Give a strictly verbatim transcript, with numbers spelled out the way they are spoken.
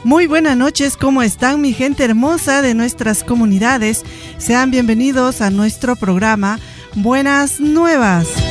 Muy buenas noches, ¿cómo están mi gente hermosa de nuestras comunidades? Sean bienvenidos a nuestro programa Buenas Nuevas.